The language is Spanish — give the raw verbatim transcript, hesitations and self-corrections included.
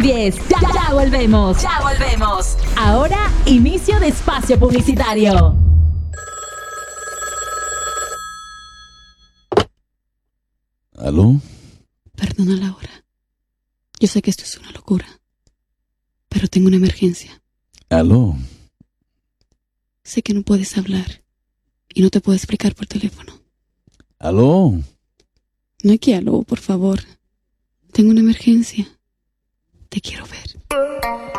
cambies. Ya, ya volvemos. Ya volvemos. Ahora, inicio de espacio publicitario. ¿Aló? Perdona la hora. Yo sé que esto es una locura, pero tengo una emergencia. ¿Aló? Sé que no puedes hablar y no te puedo explicar por teléfono. ¿Aló? No hay que aló, por favor. Tengo una emergencia. Te quiero ver.